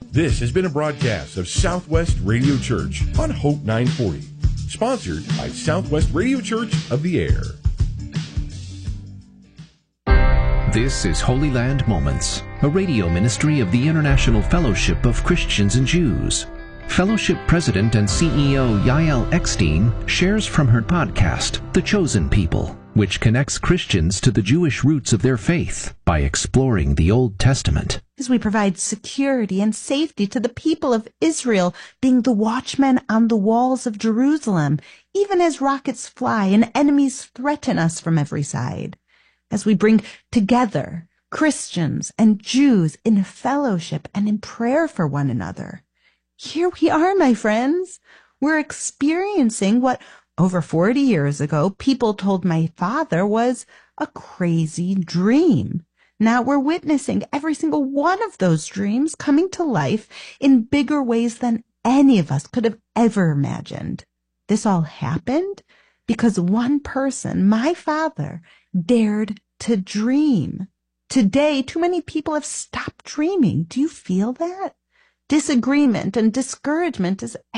This has been a broadcast of Southwest Radio Church on Hope 940, sponsored by Southwest Radio Church of the Air. This is Holy Land Moments, a radio ministry of the International Fellowship of Christians and Jews. Fellowship President and CEO Yael Eckstein shares from her podcast, The Chosen People, which connects Christians to the Jewish roots of their faith by exploring the Old Testament. As we provide security and safety to the people of Israel, being the watchmen on the walls of Jerusalem, even as rockets fly and enemies threaten us from every side. As we bring together Christians and Jews in fellowship and in prayer for one another. Here we are, my friends. We're experiencing what over 40 years ago people told my father was a crazy dream. Now we're witnessing every single one of those dreams coming to life in bigger ways than any of us could have ever imagined. This all happened because one person, my father, dared to dream. Today, too many people have stopped dreaming. Do you feel that? Disagreement and discouragement is